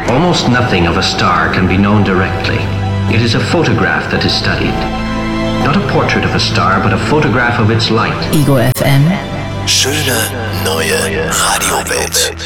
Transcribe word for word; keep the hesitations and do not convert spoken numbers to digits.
Almost nothing of a star can be known directly. It is a photograph that is studied. Not a portrait of a star, but a photograph of its light. Ego F M. Schöne neue Radiowelt.